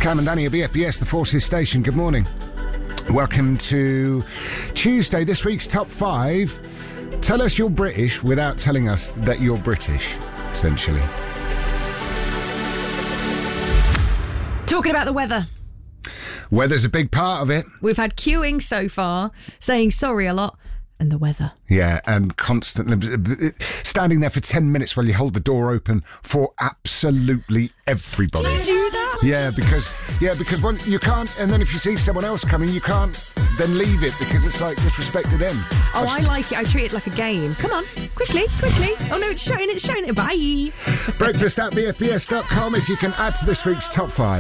Cam and Danny at BFBS, the Forces Station. Good morning. Welcome to Tuesday, this week's Top 5. Tell us you're British without telling us that you're British, essentially. Talking about the weather. Weather's a big part of it. We've had queuing so far, saying sorry a lot, and the weather. Yeah, and constantly standing there for 10 minutes while you hold the door open for absolutely everybody. Do you do that? Yeah, because one, you can't, and then if you see someone else coming, you can't then leave it because it's like disrespect to them. Oh, I like it. I treat it like a game. Come on, quickly. Oh no, it's showing it. Bye. Breakfast at BFBS.com if you can add to this week's Top 5.